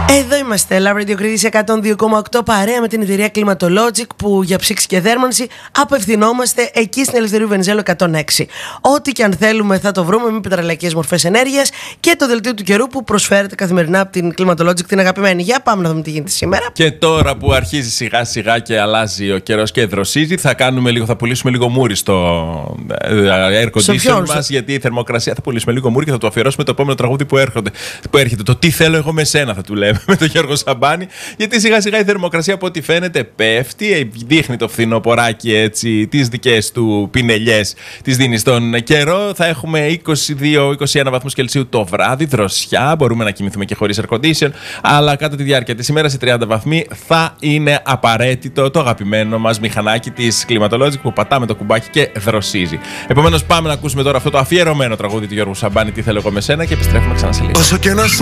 Εδώ είμαστε, Love Radio Κρήτης 102,8, παρέα με την εταιρεία Climatologic, που για ψήξη και δέρμανση απευθυνόμαστε εκεί στην Ελευθερίου Βενιζέλου 106. Ό,τι και αν θέλουμε θα το βρούμε, με πετρελαϊκές μορφές ενέργειας και το δελτίο του καιρού που προσφέρεται καθημερινά από την Climatologic, την αγαπημένη. Για πάμε να δούμε τι γίνεται σήμερα. Και τώρα που αρχίζει σιγά σιγά και αλλάζει ο καιρός και δροσίζει, θα πουλήσουμε λίγο μούρι στο air condition μας, γιατί η θερμοκρασία, θα πουλήσουμε λίγο μούρι και θα το αφιερώσουμε το επόμενο τραγούδι που έρχεται. Το τι θέλω εγώ με σένα, θα του λέμε, με τον Γιώργο Σαμπάνη, γιατί σιγά σιγά η θερμοκρασία από ό,τι φαίνεται πέφτει, δείχνει το φθινοποράκι έτσι, τις δικές του πινελιές τις δίνει στον καιρό. Θα έχουμε 22-21 βαθμούς Κελσίου το βράδυ, δροσιά, μπορούμε να κοιμηθούμε και χωρίς air condition, αλλά κατά τη διάρκεια της ημέρας οι 30 βαθμοί θα είναι απαραίτητο το αγαπημένο μας μηχανάκι της Climatologic που πατάμε το κουμπάκι και δροσίζει. Επομένως πάμε να ακούσουμε τώρα αυτό το αφιερωμένο τραγούδι του Γιώργου Σαμπάνη, τι θέλω εγώ με σένα, και επιστρέφουμε ξανά σε λίγο.